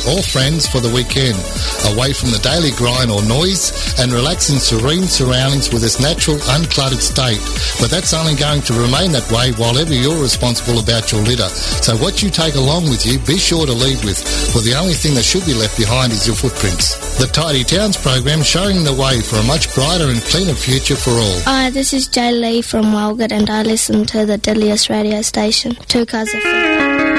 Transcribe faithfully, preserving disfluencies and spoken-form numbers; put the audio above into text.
or friends for the weekend, away from the daily grind or noise, and relax in serene surroundings with its natural, uncluttered state. But that's only going to remain that way while ever you're responsible about your litter. So what you take along with you, be sure to leave with, for the only thing that should be left behind is your footprints. The Tidy Towns program showing the way for a much brighter and cleaner future for all. Hi, this is Jay Lee from Walgett and I listen to the Deadliest radio station, Two Cars F M.